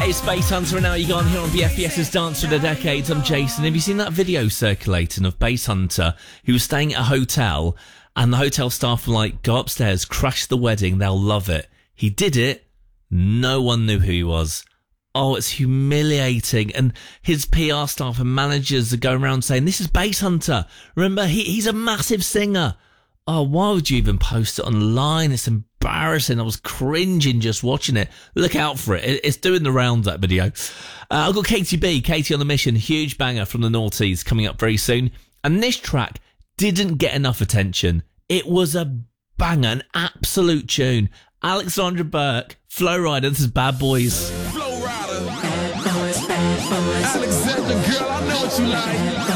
It's Bass Hunter and now you go on here on BFBS's Dance for the Decades. I'm Jason. Have you seen that video circulating of Bass Hunter who was staying at a hotel and the hotel staff were like, go upstairs, crash the wedding, they'll love it. He did it. No one knew who he was. Oh, it's humiliating. And his PR staff and managers are going around saying, this is Bass Hunter. Remember, he's a massive singer. Oh, why would you even post it online? It's embarrassing. I was cringing just watching it. Look out for it. It's doing the rounds, that video. I've got Katie B, Katie on the Mission, huge banger from the noughties coming up very soon. And this track didn't get enough attention. It was a banger, an absolute tune. Alexandra Burke, Flow Rider, this is Bad Boys. Flow Rider. Bad boys, bad boys. Alexandra, girl, I know what you like.